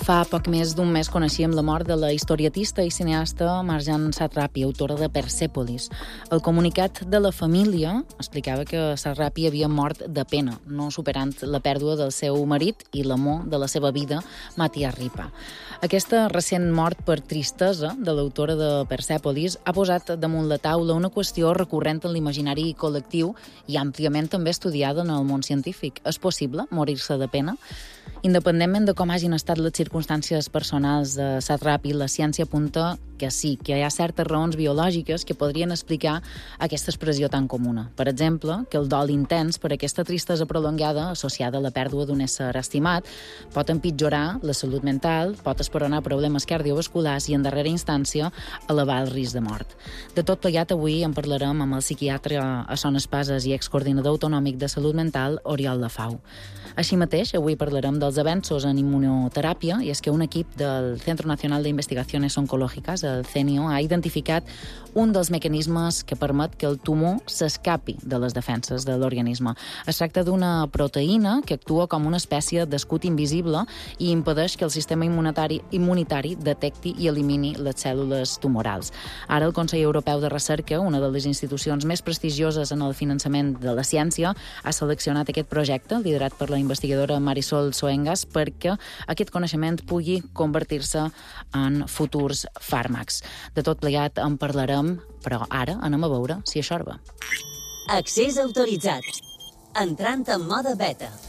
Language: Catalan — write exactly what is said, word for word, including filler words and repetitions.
Fa poc més d'un mes coneixíem la mort de la historietista i cineasta Marjane Satrapi, autora de Persèpolis. El comunicat de la família explicava que Satrapi havia mort de pena, no superant la pèrdua del seu marit i l'amor de la seva vida, Matías Ripa. Aquesta recent mort per tristesa de l'autora de Persèpolis ha posat damunt la taula una qüestió recurrent en l'imaginari col·lectiu i àmpliament també estudiada en el món científic. És possible morir-se de pena? Independentment de com hagin estat les circumstàncies personals de Satrapi, la ciència apunta que sí, que hi ha certes raons biològiques que podrien explicar aquesta expressió tan comuna. Per exemple, que el dol intens per aquesta tristesa prolongada associada a la pèrdua d'un ésser estimat pot empitjorar la salut mental, pot esperonar problemes cardiovasculars i, en darrera instància, elevar el risc de mort. De tot plegat, avui en parlarem amb el psiquiatre a Son Espases i excoordinador autonòmic de salut mental, Oriol Lafau. Així mateix, avui parlarem dels avenços en immunoteràpia, i és que un equip del Centro Nacional de Investigaciones Oncológicas, el CENIO, ha identificat un dels mecanismes que permet que el tumor s'escapi de les defenses de l'organisme. Es tracta d'una proteïna que actua com una espècie d'escut invisible i impedeix que el sistema immunitari, immunitari detecti i elimini les cèl·lules tumorals. Ara el Consell Europeu de Recerca, una de les institucions més prestigioses en el finançament de la ciència, ha seleccionat aquest projecte, liderat per la investigadora Marisol Soengas, perquè aquest coneixement pugui convertir-se en futurs fàrmacs. De tot plegat en parlarem, però ara anem a veure si això va. Accés autoritzat. Entrant en mode beta.